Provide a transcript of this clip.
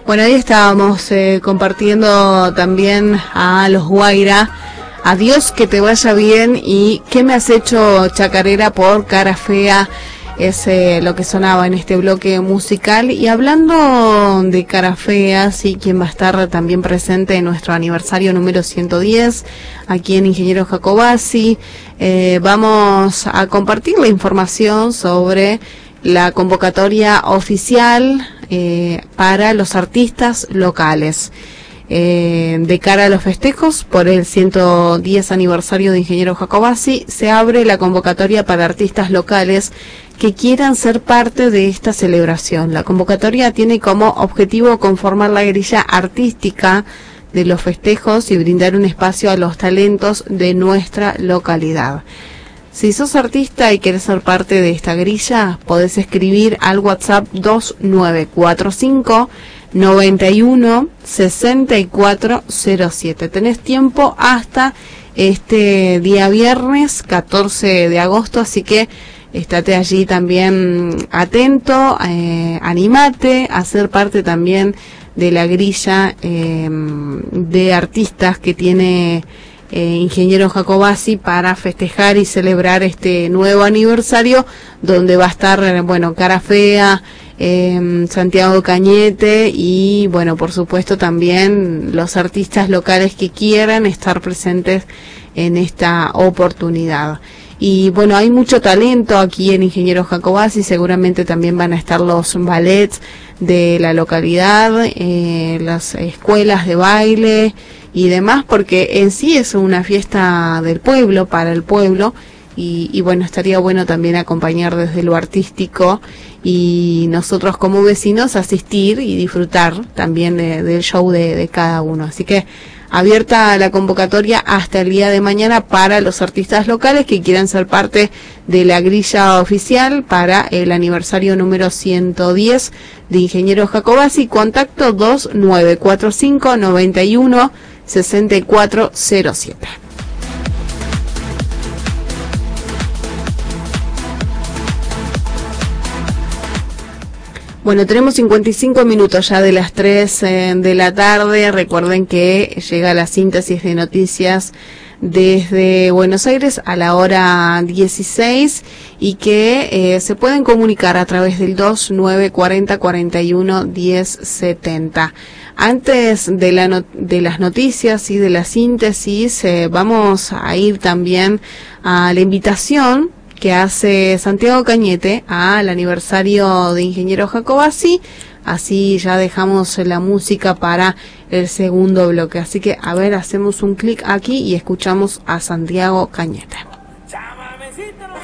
Bueno, ahí estábamos compartiendo también a los Guaira. Adiós, que te vaya bien. Y ¿qué me has hecho, chacarera, por cara fea? Es lo que sonaba en este bloque musical. Y hablando de cara fea, sí, quien va a estar también presente en nuestro aniversario número 110, aquí en Ingeniero Jacobasi, vamos a compartir la información sobre la convocatoria oficial para los artistas locales. De cara a los festejos por el 110 aniversario de Ingeniero Jacobasi, se abre la convocatoria para artistas locales que quieran ser parte de esta celebración. La convocatoria tiene como objetivo conformar la grilla artística de los festejos y brindar un espacio a los talentos de nuestra localidad. Si sos artista y querés ser parte de esta grilla, podés escribir al WhatsApp 2945 91 6407. Tenés tiempo hasta este día viernes 14 de agosto, así que estate allí también atento, animate a ser parte también de la grilla de artistas que tiene Ingeniero Jacobasi para festejar y celebrar este nuevo aniversario, donde va a estar, bueno, Cara Fea, Santiago Cañete y, bueno, por supuesto también los artistas locales que quieran estar presentes en esta oportunidad. Y bueno, hay mucho talento aquí en Ingeniero Jacobasi, seguramente también van a estar los ballets de la localidad, las escuelas de baile y demás, porque en sí es una fiesta del pueblo, para el pueblo, y bueno, estaría bueno también acompañar desde lo artístico y nosotros como vecinos asistir y disfrutar también del show de cada uno. Así que abierta la convocatoria hasta el día de mañana para los artistas locales que quieran ser parte de la grilla oficial para el aniversario número 110 de Ingeniero Jacobasi. Contacto 2945 91 6407. Bueno, tenemos 55 minutos ya de las 3 de la tarde. Recuerden que llega la síntesis de noticias desde Buenos Aires a la hora 16 y que se pueden comunicar a través del 2940 41 1070. Antes de las noticias y de la síntesis, vamos a ir también a la invitación que hace Santiago Cañete al aniversario de Ingeniero Jacobasi. Así ya dejamos la música para el segundo bloque. Así que, a ver, hacemos un clic aquí y escuchamos a Santiago Cañete.